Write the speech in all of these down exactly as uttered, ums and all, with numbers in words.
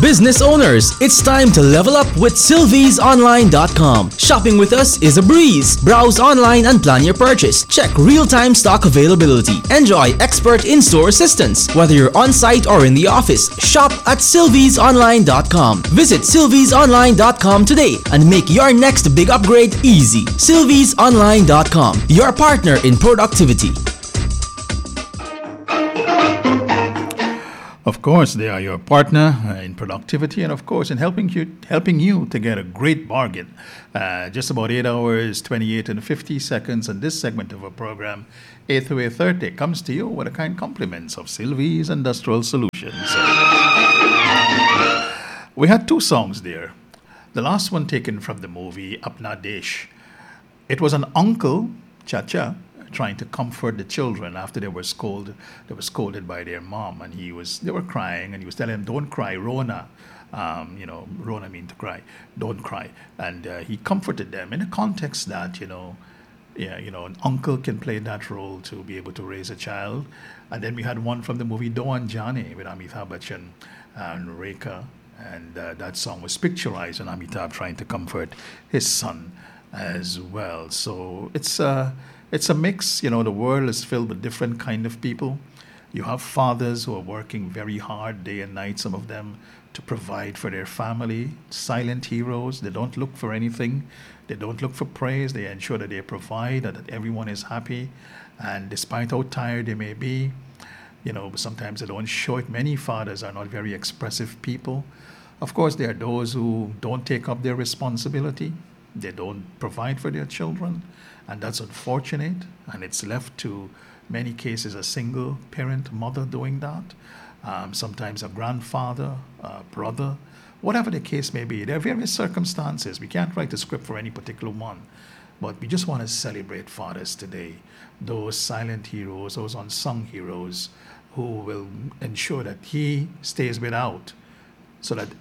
Business owners, it's time to level up with Sylvies Online dot com. Shopping with us is a breeze. Browse online and plan your purchase. Check real-time stock availability. Enjoy expert in-store assistance. Whether you're on-site or in the office, shop at Sylvies Online dot com. Visit Sylvies Online dot com today and make your next big upgrade easy. Sylvies Online dot com, your partner in productivity. Of course, they are your partner uh, in productivity and, of course, in helping you helping you to get a great bargain. Uh, just about eight hours, twenty-eight and fifty seconds, and this segment of our program, eight to eight thirty, comes to you with the kind compliments of Sylvie's Industrial Solutions. We had two songs there. The last one taken from the movie Apna Desh. It was an uncle, Chacha, trying to comfort the children after they were scolded. They were scolded by their mom, and he was. They were crying, and he was telling them, "Don't cry, Rona." Um, you know, Rona means to cry. Don't cry, and uh, he comforted them in a context that you know, yeah, you know, an uncle can play that role to be able to raise a child. And then we had one from the movie Do Anjani with Amitabh Bachchan and Rekha, and uh, that song was picturized, and Amitabh trying to comfort his son as well. So it's uh, it's a mix. You know, the world is filled with different kind of people. You have fathers who are working very hard day and night, some of them, to provide for their family. Silent heroes. They don't look for anything. They don't look for praise. They ensure that they provide, that everyone is happy. And despite how tired they may be, you know, sometimes they don't show it. Many fathers are not very expressive people. Of course, there are those who don't take up their responsibility. They don't provide for their children, and that's unfortunate. And it's left to many cases a single parent mother doing that. Um, sometimes a grandfather, a brother, whatever the case may be. There are various circumstances. We can't write a script for any particular one, but we just want to celebrate fathers today. Those silent heroes, those unsung heroes who will ensure that he stays without, so that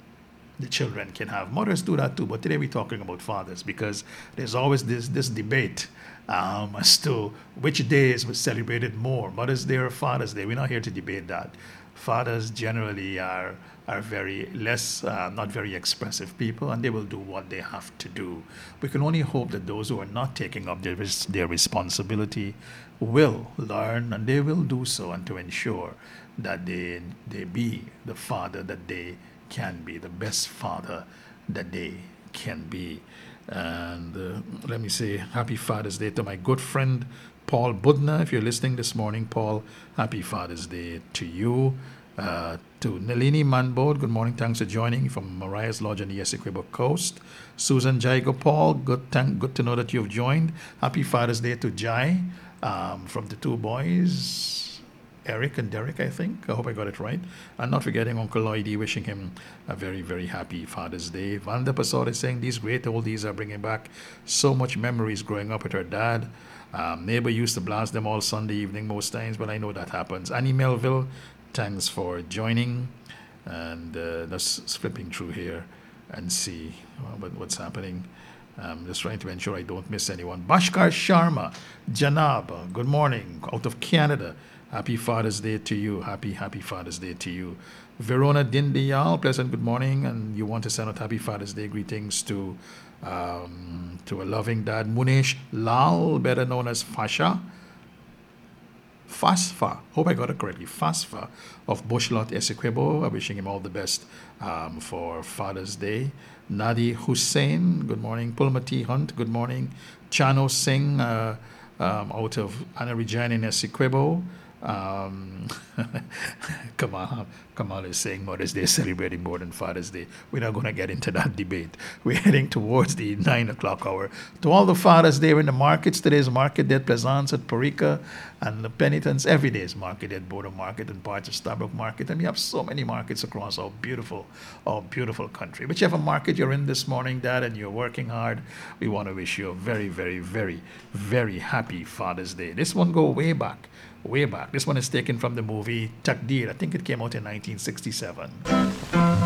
the children can have. Mothers do that too, but today we're talking about fathers because there's always this this debate um, as to which days was celebrated more, Mother's Day or Father's Day. We're not here to debate that. Fathers generally are are very less, uh, not very expressive people, and they will do what they have to do. We can only hope that those who are not taking up their, res- their responsibility will learn, and they will do so, and to ensure that they they be the father that they can be, the best father that they can be. And uh, let me say happy Father's Day to my good friend Paul Budna. If you're listening this morning, Paul, happy Father's Day to you. Uh, to Nalini Manbod, good morning, thanks for joining from Mariah's Lodge on the Essequibo Coast. Susan Jaigo Paul, good thank, good to know that you've joined. Happy Father's Day to Jai um, from the two boys, Eric and Derek, I think. I hope I got it right. And not forgetting Uncle Lloydie, wishing him a very, very happy Father's Day. Vanda Pasod is saying these great oldies are bringing back so much memories growing up with her dad. Um, neighbor used to blast them all Sunday evening most times, but I know that happens. Annie Melville, thanks for joining. And uh, just flipping through here and see what, what's happening. I'm just trying to ensure I don't miss anyone. Bashkar Sharma, Janab, good morning, out of Canada. Happy Father's Day to you. Happy, happy Father's Day to you. Verona Dindiyal, pleasant good morning. And you want to send out happy Father's Day greetings to um, to a loving dad, Munesh Lal, better known as Fasha. Fasfa, hope I got it correctly, Fasfa of Bushlot Essequibo. I'm wishing him all the best um, for Father's Day. Nadi Hussain, good morning. Pulmati Hunt, good morning. Chano Singh, uh, um, out of Anna Regina in Essequibo. Um, Kamal, Kamal is saying Mother's Day is celebrating more than Father's Day. We're not going to get into that debate. We're heading towards the nine o'clock hour. To all the fathers there in the markets, today's market day at Plaisance, at Parica, and the Penitence. Every day is market at Border Market and parts of Starbuck Market. And we have so many markets across our beautiful, our beautiful country. Whichever market you're in this morning, Dad, and you're working hard, we want to wish you a very, very, very, very happy Father's Day. This one go way back. Way back. This one is taken from the movie Takdir. I think it came out in nineteen sixty-seven.